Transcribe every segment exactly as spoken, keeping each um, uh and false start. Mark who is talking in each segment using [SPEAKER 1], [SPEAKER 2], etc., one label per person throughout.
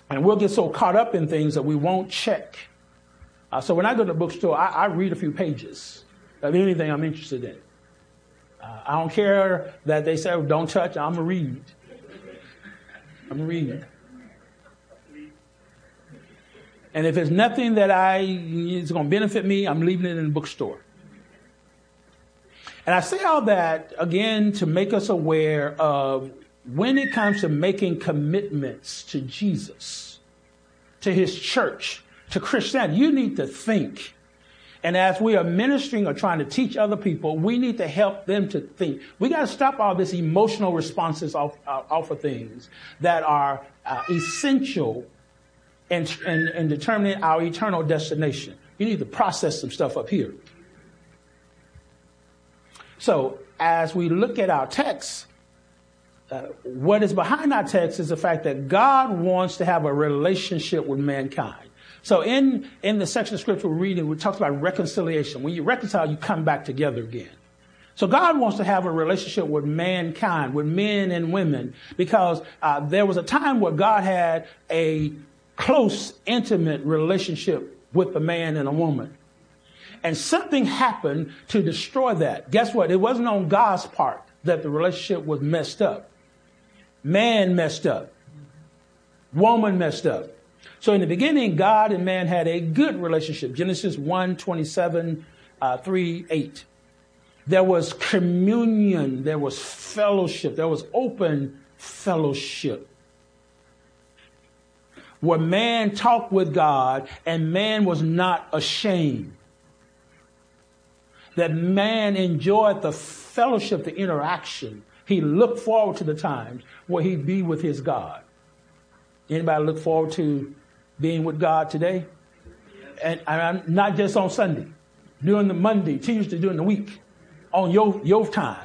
[SPEAKER 1] And we'll get so caught up in things that we won't check. Uh, so when I go to the bookstore, I, I read a few pages of anything I'm interested in. Uh, I don't care that they say, oh, don't touch, I'm going to read. I'm going to read. And if it's nothing that I is going to benefit me, I'm leaving it in the bookstore. And I say all that, again, to make us aware of when it comes to making commitments to Jesus, to his church, to Christianity, you need to think. And as we are ministering or trying to teach other people, we need to help them to think. We got to stop all this emotional responses off, uh, off of things that are uh, essential in, in, in determining our eternal destination. You need to process some stuff up here. So as we look at our text, uh, what is behind our text is the fact that God wants to have a relationship with mankind. So in, in the section of scripture we're reading, we talk about reconciliation. When you reconcile, you come back together again. So God wants to have a relationship with mankind, with men and women, because uh, there was a time where God had a close, intimate relationship with a man and a woman. And something happened to destroy that. Guess what? It wasn't on God's part that the relationship was messed up. Man messed up. Woman messed up. So in the beginning, God and man had a good relationship. Genesis one, twenty-seven, uh, three, eight. There was communion. There was fellowship. There was open fellowship, where man talked with God and man was not ashamed. That man enjoyed the fellowship, the interaction. He looked forward to the times where he'd be with his God. Anybody look forward to being with God today? And, and not just on Sunday, during the Monday, Tuesday, during the week, on your, your time.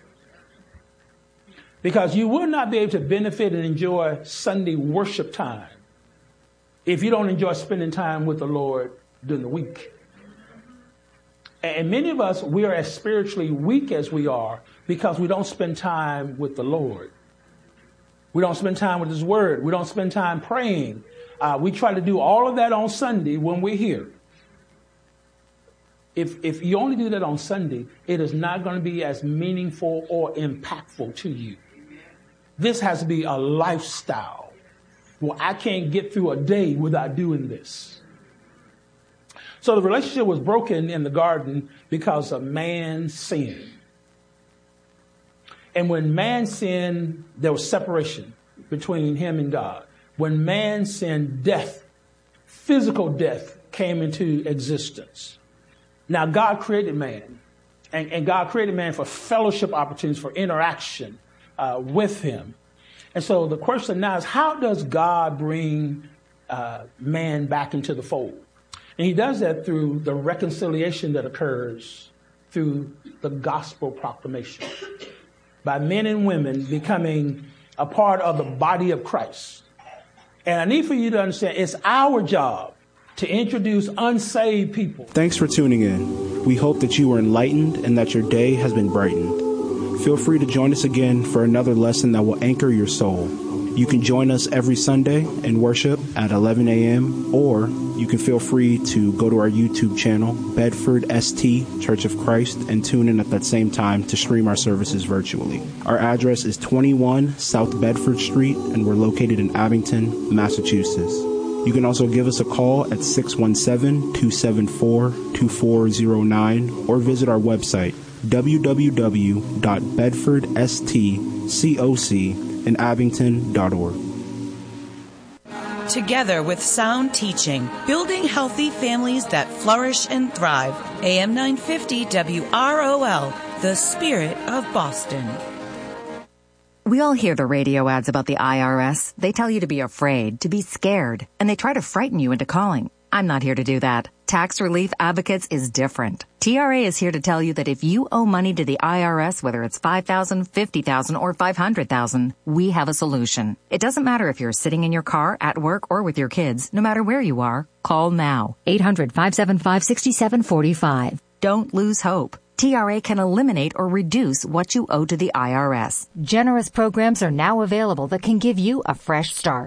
[SPEAKER 1] Because you will not be able to benefit and enjoy Sunday worship time if you don't enjoy spending time with the Lord during the week. And many of us, we are as spiritually weak as we are because we don't spend time with the Lord. We don't spend time with his word. We don't spend time praying. Uh, we try to do all of that on Sunday when we're here. If, if you only do that on Sunday, it is not going to be as meaningful or impactful to you. This has to be a lifestyle. Well, I can't get through a day without doing this. So the relationship was broken in the garden because of man's sin. And when man sinned, there was separation between him and God. When man sinned, death, physical death, came into existence. Now, God created man. And, and God created man for fellowship opportunities, for interaction uh, with him. And so the question now is, how does God bring uh, man back into the fold? And he does that through the reconciliation that occurs through the gospel proclamation, by men and women becoming a part of the body of Christ. And I need for you to understand, it's our job to introduce unsaved people.
[SPEAKER 2] Thanks for tuning in. We hope that you were enlightened and that your day has been brightened. Feel free to join us again for another lesson that will anchor your soul. You can join us every Sunday in worship at eleven a.m. or you can feel free to go to our YouTube channel, Bedford S T Church of Christ, and tune in at that same time to stream our services virtually. Our address is twenty-one South Bedford Street, and we're located in Abington, Massachusetts. You can also give us a call at six one seven, two seven four, two four zero nine or visit our website, w w w dot bedford stcoc in abington dot org.
[SPEAKER 3] Together with sound teaching, building healthy families that flourish and thrive. A M nine fifty W R O L, the spirit of Boston.
[SPEAKER 4] We all hear the radio ads about the I R S. They tell you to be afraid, to be scared, and they try to frighten you into calling. I'm not here to do that. Tax Relief Advocates is different. T R A is here to tell you that if you owe money to the I R S, whether it's five thousand dollars, fifty thousand dollars, or five hundred thousand dollars, we have a solution. It doesn't matter if you're sitting in your car, at work, or with your kids. No matter where you are, call now. eight hundred, five seven five, six seven four five. Don't lose hope. T R A can eliminate or reduce what you owe to the I R S.
[SPEAKER 5] Generous programs are now available that can give you a fresh start.